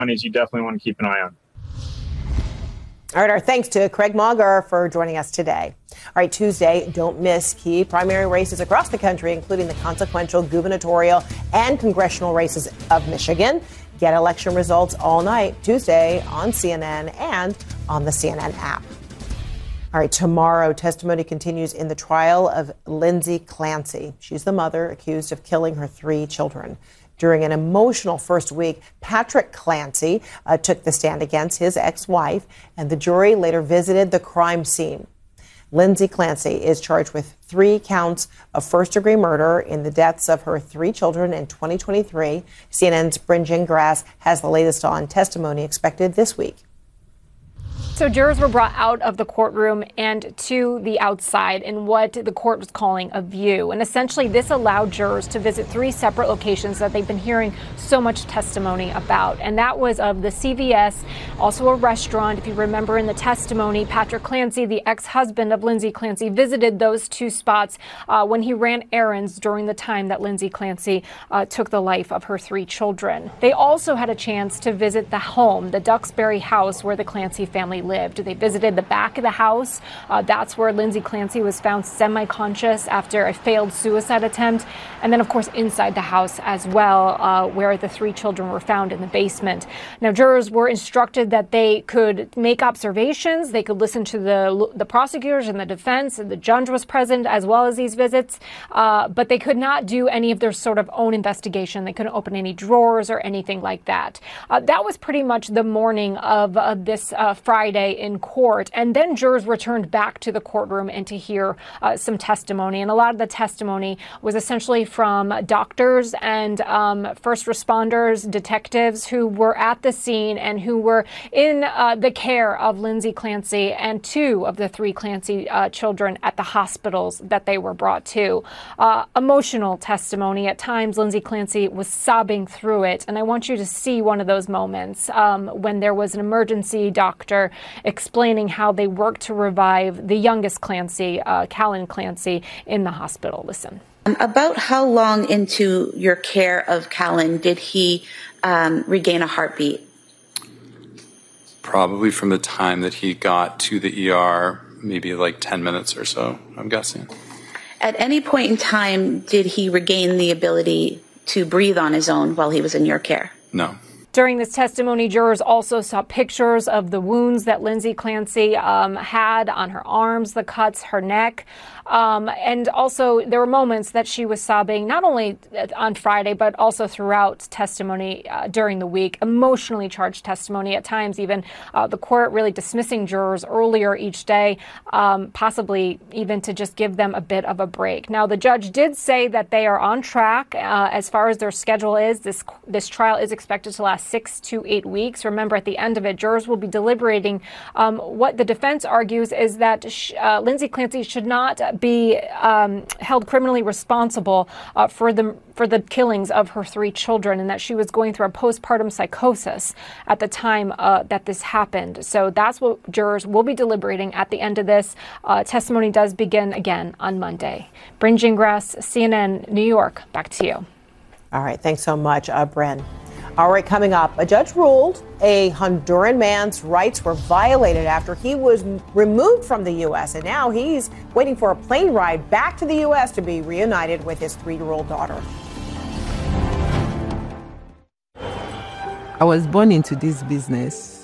counties you definitely want to keep an eye on. All right, our thanks to Craig Mauger for joining us today. All right, Tuesday, don't miss key primary races across the country, including the consequential gubernatorial and congressional races of Michigan. Get election results all night, Tuesday on CNN and on the CNN app. All right, tomorrow, testimony continues in the trial of Lindsay Clancy. She's the mother accused of killing her 3 children. During an emotional first week, Patrick Clancy took the stand against his ex-wife, and the jury later visited the crime scene. Lindsay Clancy is charged with 3 counts of first-degree murder in the deaths of her 3 children in 2023. CNN's Bryn Gingras has the latest on testimony expected this week. So jurors were brought out of the courtroom and to the outside in what the court was calling a view. And essentially this allowed jurors to visit 3 separate locations that they've been hearing so much testimony about. And that was of the CVS, also a restaurant. If you remember in the testimony, Patrick Clancy, the ex-husband of Lindsay Clancy, visited those 2 spots when he ran errands during the time that Lindsay Clancy took the life of her 3 children. They also had a chance to visit the home, the Duxbury house where the Clancy family lived. They visited the back of the house. That's where Lindsay Clancy was found semi-conscious after a failed suicide attempt. And then, of course, inside the house as well, where the 3 children were found in the basement. Now, jurors were instructed that they could make observations. They could listen to the prosecutors and the defense, and the judge was present as well as these visits. But they could not do any of their sort of own investigation. They couldn't open any drawers or anything like that. That was pretty much the morning of this Friday in court. And then jurors returned back to the courtroom and to hear some testimony. And a lot of the testimony was essentially from doctors and first responders, detectives who were at the scene and who were in the care of Lindsay Clancy and 2 of the 3 Clancy children at the hospitals that they were brought to. Emotional testimony. At times, Lindsay Clancy was sobbing through it. And I want you to see one of those moments when there was an emergency doctor explaining how they worked to revive the youngest Clancy, Callan Clancy, in the hospital. Listen. About how long into your care of Callan did he regain a heartbeat? Probably from the time that he got to the ER, maybe like 10 minutes or so, I'm guessing. At any point in time, did he regain the ability to breathe on his own while he was in your care? No. During this testimony, jurors also saw pictures of the wounds that Lindsay Clancy had on her arms, the cuts, her neck. And also there were moments that she was sobbing, not only on Friday, but also throughout testimony during the week, emotionally charged testimony, at times even the court really dismissing jurors earlier each day, possibly even to just give them a bit of a break. Now, the judge did say that they are on track as far as their schedule is. This trial is expected to last 6 to 8 weeks. Remember, at the end of it, jurors will be deliberating. What the defense argues is that Lindsay Clancy should not be held criminally responsible for the killings of her 3 children, and that she was going through a postpartum psychosis at the time that this happened. So that's what jurors will be deliberating at the end of this. Testimony does begin again on Monday. Bryn Gingras, CNN, New York. Back to you. All right. Thanks so much, Bryn. All right, coming up, a judge ruled a Honduran man's rights were violated after he was removed from the U.S., and now he's waiting for a plane ride back to the U.S. to be reunited with his 3-year-old daughter. I was born into this business.